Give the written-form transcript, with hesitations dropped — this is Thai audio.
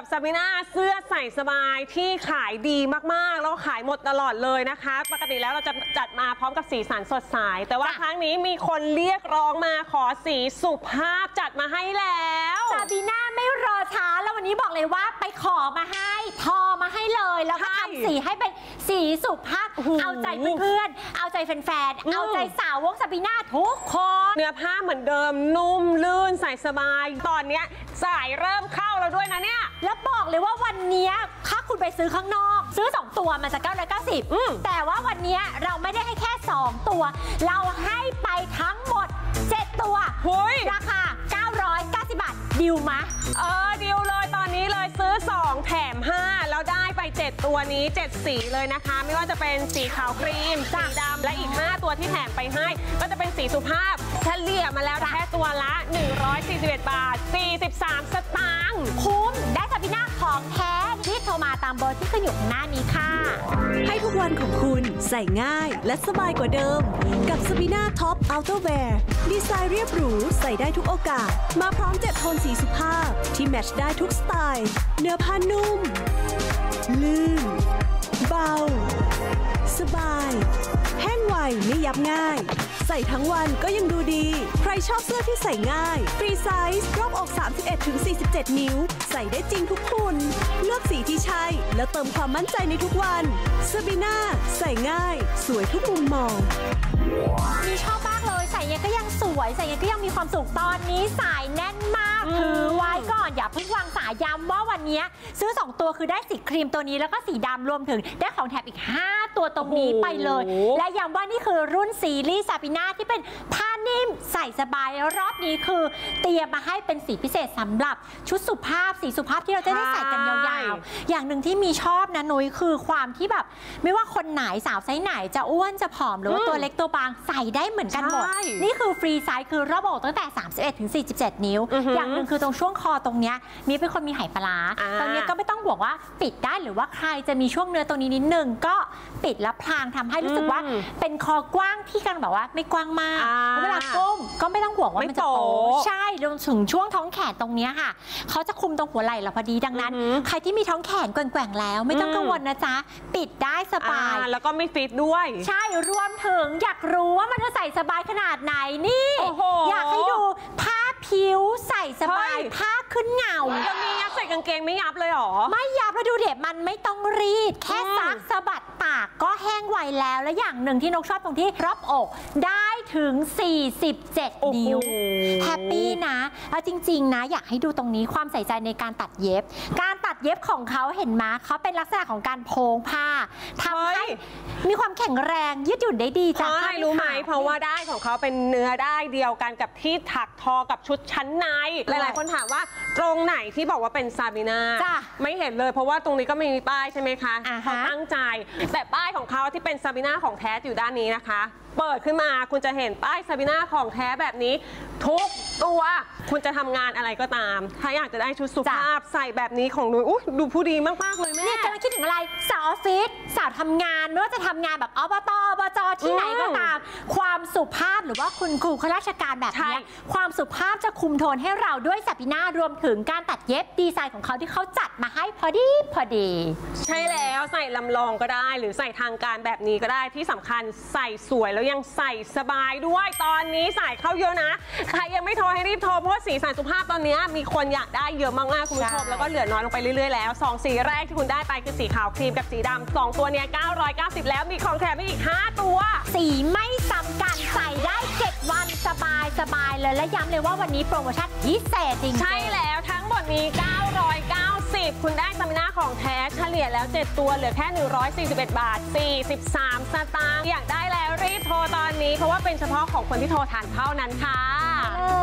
กับซาบีน่าเสื้อใส่สบายที่ขายดีมากๆแล้วขายหมดตลอดเลยนะคะปกติแล้วเราจะจัดมาพร้อมกับสีสันสดใสแต่ว่าครั้งนี้มีคนเรียกร้องมาขอสีสุภาพจัดมาให้แล้วซาบีน่าไม่รอช้าแล้ววันนี้บอกเลยว่าไปขอมาให้ทอมาให้เลยแล้วก็ทำสีให้เป็นสีสุภาพเอาใจเพื่อนๆเอาใจแฟนๆเอาใจสาวกซาบีน่าทุกคนเนื้อผ้าเหมือนเดิมนุ่มลื่นใส่สบายตอนนี้สายเริ่มเข้าแล้วด้วยนะเนี่ยแล้วบอกเลยว่าวันนี้ถ้าคุณไปซื้อข้างนอกซื้อ2ตัวมันจะ990แต่ว่าวันนี้เราไม่ได้ให้แค่2ตัวเราให้ไปทั้งหมด7ตัวราคา990 บาทดิวมะดิวเลยตอนนี้เลยซื้อ2แถม5แล้วได้ไป7ตัวนี้7สีเลยนะคะไม่ว่าจะเป็นสีขาวครีมสีดำและอีก5ตัวที่แถมไปให้ก็จะเป็นสีสุภาพเฉลี่ยมาแล้วแค่ตัวละ141 บาท43 สตางค์คุ้มได้ซาบีน่าของแท้ที่โทรมาตามเบอร์ที่ขึ้นอยู่ข้างหน้านี้ค่ะให้ทุกวันของคุณใส่ง่ายและสบายกว่าเดิมกับซาบีน่าท็อปอัลเทอร์แวร์ดีไซน์เรียบหรูใส่ได้ทุกโอกาสมาพร้อม7โทนสีสุภาพที่แมทช์ได้ทุกสไตล์เนื้อผ้านุ่มลื่นเบาสบายแห้งไวไม่ยับง่ายใส่ทั้งวันก็ยังดูดีใครชอบเสื้อที่ใส่ง่ายฟรีไซส์รอบอก 31-47 นิ้วใส่ได้จริงทุกคนเลือกสีที่ใช่แล้วเติมความมั่นใจในทุกวันซาบีน่าใส่ง่ายสวยทุกมุมมองมีชอบมากเลยใส่ยังก็ยังสวยใส่ยังก็ยังมีความสุขตอนนี้สายแน่นมากถือไว้ก่อนอย่าเพิ่งวางสายย้ำว่าวันนี้ซื้อ2ตัวคือได้สีครีมตัวนี้แล้วก็สีดำรวมถึงได้ของแถมอีก5ตัวตรงนี้ไปเลยและย้ำว่านี่คือรุ่นซีรีส์ซาบีน่าที่เป็นผ้านิ่มใส่สบายรอบนี้คือเตรียมมาให้เป็นสีพิเศษสำหรับชุดสุภาพสีสุภาพที่เราจะได้ใส่กันยาวๆอย่างหนึ่งที่มีชอบนะนุ้ยคือความที่แบบไม่ว่าคนไหนสาวไซส์ไหนจะอ้วนจะผอมหรือว่าตัวเล็กตัวบางใส่ได้เหมือนกันหมดนี่คือฟรีไซส์คือรอบอกตั้งแต่31-47 นิ้วอย่างหนึ่งคือตรงช่วงคอตรงเนี้ยมีเป็นคนมีไหปลาตรงนี้ก็ไม่ต้องห่วงว่าปิดได้หรือว่าใครจะมีช่วงเนื้อตรงนี้นิดนึงก็ปิดแล้วพลางทำให้รู้สึกว่าเป็นคอกว้างที่กันแบบว่าไม่กว้างมากเวลาก้มก็ไม่ต้องห่วงว่ามันจะโป๊ใช่รวมถึงช่วงท้องแขนตรงนี้ค่ะเขาจะคุมตรงหัวไหล่เราพอดีดังนั้นใครที่มีท้องแขนแกว่งแล้วไม่ต้องกังวลนะจ๊ะปิดได้สบายแล้วก็ไม่ฟิตด้วยใช่รวมถึงอยากรู้ว่ามันจะใส่สบายขนาดไหนนี่อยากให้ดูผ้าผิวใส่สบายผ้าขึ้นเงาแล้วมียับใส่กางเกงไม่ยับเลยหรอไม่ยับแล้วดูเด็ดมันไม่ต้องรีดแค่ซักสะบัดตากก็แห้งไวแล้วและอย่างหนึ่งที่นกชอบตรงที่รอบอกได้ถึง47 นิ้วแฮปปี้นะแล้วจริงๆนะอยากให้ดูตรงนี้ความใส่ใจในการตัดเย็บของเขาเห็นไหมเขาเป็นลักษณะของการโพงผ้าทำให้มีความแข็งแรงยืดหยุ่นได้ดีจ้ะรู้ไหมเพราะว่าได้ของเขาเป็นเนื้อได้เดียวกันกับที่ถักทอกับชุดชั้นในหลายๆคนถามว่าตรงไหนที่บอกว่าเป็นซาบีน่าไม่เห็นเลยเพราะว่าตรงนี้ก็ไม่มีป้ายใช่ไหมคะเขาตั้งใจแต่ป้ายของเขาที่เป็นซาบีน่าของแท้อยู่ด้านนี้นะคะเปิดขึ้นมาคุณจะเห็นป้ายซาบีน่าของแท้แบบนี้ทุกตัวคุณจะทำงานอะไรก็ตามถ้าอยากจะได้ชุดสุภาพใส่แบบนี้ของนุ้ยดูผู้ดีมากๆเลยแม่เนี่ยกำลังคิดถึงอะไรสาวออฟฟิศสาวทำงานไม่ว่าจะทำงานแบบอบต.อบจ.ที่ไหนก็ตามความสุภาพหรือว่าคุณครูข้าราชการแบบนี้ความสุภาพจะคุมโทนให้เราด้วยซาบีน่ารวมถึงการตัดเย็บดีไซน์ของเขาที่เขาจัดมาให้พอดีใช่แล้วใส่ลำลองก็ได้หรือใส่ทางการแบบนี้ก็ได้ที่สำคัญใส่สวยแล้วยังใส่สบายด้วยตอนนี้สายเข้าเยอะนะใครยังไม่โทรให้รีบโทรเพราะว่าสีสันสุภาพตอนนี้มีคนอยากได้เยอะมากๆคุณผู้ชมแล้วก็เหลือน้อยลงไปเรื่อยๆแล้ว2สีแรกที่คุณได้ไปคือสีขาวครีมกับสีดำ2ตัวเนี้ย990แล้วมีของแถมอีก5ตัวสีไม่ซ้ำกันใส่ได้7 วันสบายเลยและย้ำเลยว่าวันนี้โปรโมชั่นพิเศษจริงใช่แล้วทั้งหมดนี้990คุณได้ซาบีน่าของแท้เฉลี่ยแล้ว7ตัวเหลือแค่141 บาท43 สตางค์อยากได้แล้วรีบโทรตอนนี้เพราะว่าเป็นเฉพาะของคนที่โทรทันเท่านั้นค่ะ